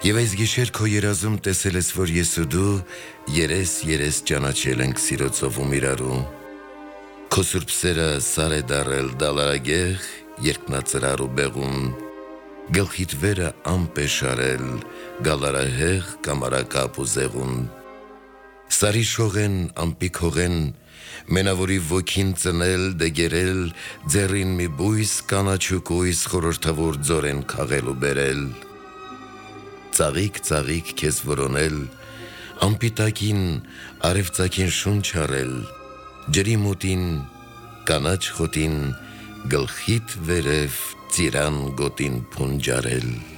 Եվ այս գիշեր քո երազում տեսել ես, որ ես ու դու երես ճանաչել ենք սիրո ծովում իրարու։ Քո սուրբ սերը սար է դարել դալարագեղ, երբ նա ծրար ու բեղում, գլխիդ վերը ամպ է շարել, գալարահեղ կամարակապ ու զեղում։ Սարի շողեն, ամպի քողեն, մենավորի ոգին ծնել, դեգերել, ձեռին մի բույս կանաչու կույս խորհրդավոր ձորեն քաղել ու բերել։ Ծաղիկ քեզ որոնել, ամպի տակին, արևծագին շունչ արել, ջրի մոտին, կանաչ խոտին, գլխիդ վերև ծիրան գոտին փունջարել։